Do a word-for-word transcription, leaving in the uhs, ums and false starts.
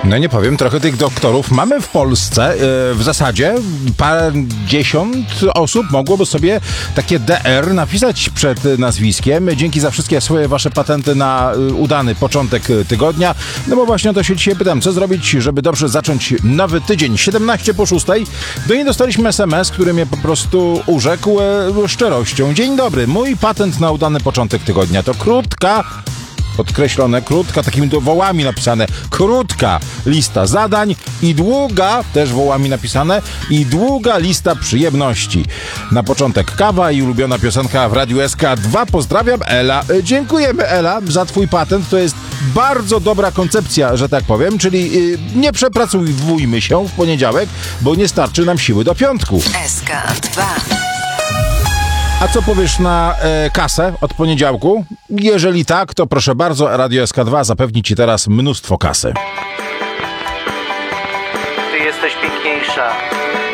No nie powiem, trochę tych doktorów mamy w Polsce. W zasadzie parędziesiąt osób mogłoby sobie takie D R napisać przed nazwiskiem. Dzięki za wszystkie swoje wasze patenty na udany początek tygodnia. No bo właśnie o to się dzisiaj pytam, co zrobić, żeby dobrze zacząć nowy tydzień. siedemnaście po szóstej. Do niej dostaliśmy S M S, który mnie po prostu urzekł szczerością. Dzień dobry, mój patent na udany początek tygodnia to krótka, podkreślone, krótka, takimi wołami napisane, krótka lista zadań i długa, też wołami napisane, i długa lista przyjemności. Na początek kawa i ulubiona piosenka w Radiu S K dwa. Pozdrawiam, Ela. Dziękujemy, Ela, za twój patent. To jest bardzo dobra koncepcja, że tak powiem, czyli yy, nie przepracujmy się w poniedziałek, bo nie starczy nam siły do piątku. S K dwa. A co powiesz na e, kasę od poniedziałku? Jeżeli tak, to proszę bardzo, Radio S K dwa zapewni ci teraz mnóstwo kasy. Ty jesteś piękniejsza